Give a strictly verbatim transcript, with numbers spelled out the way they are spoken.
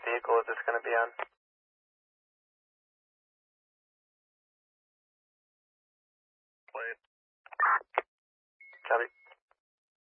vehicle is this going to be on? Plate. Copy.